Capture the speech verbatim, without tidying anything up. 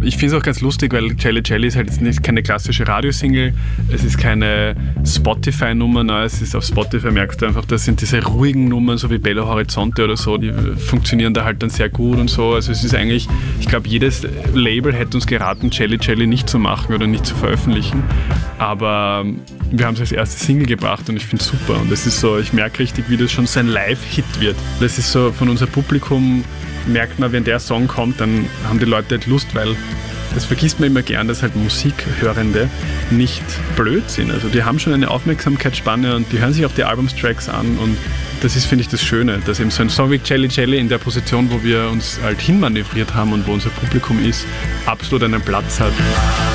ich finde es auch ganz lustig, weil Jelly Jelly ist halt jetzt nicht keine klassische Radiosingle, es ist keine Spotify-Nummer, nein, es ist auf Spotify, merkst du einfach, das sind diese ruhigen Nummern, so wie Belo Horizonte oder so, die funktionieren da halt dann sehr gut und so. Also es ist eigentlich, ich glaube, jedes Label hätte uns geraten, Jelly Jelly nicht zu machen oder nicht zu veröffentlichen, aber wir haben es als erste Single gebracht und ich finde es super und es ist so, ich merke richtig, wie das schon so ein Live-Hit wird. Das ist so, von unserem Publikum merkt man, wenn der Song kommt, dann haben die Leute halt Lust, weil das vergisst man immer gern, dass halt Musikhörende nicht blöd sind. Also die haben schon eine Aufmerksamkeitsspanne und die hören sich auch die Albumstracks an und das ist, finde ich, das Schöne, dass eben so ein Song wie Jelly Jelly in der Position, wo wir uns halt hinmanövriert haben und wo unser Publikum ist, absolut einen Platz hat.